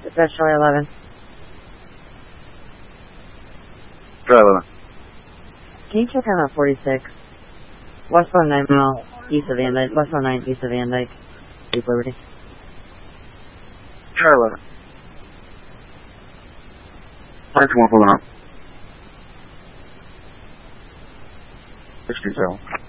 Dispatch Charlie 11. Charlie 11. Can you check on Route 46? Westbound 9 mile east of Van Dyke. Westbound 9 east of Van Dyke. Deep Liberty. Charlie 11. 921 pulling up. 67.